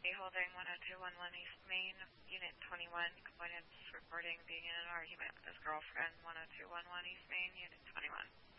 Holding 10211 East Main, Unit 21, complainant's reporting being in an argument with his girlfriend, 10211 East Main, Unit 21.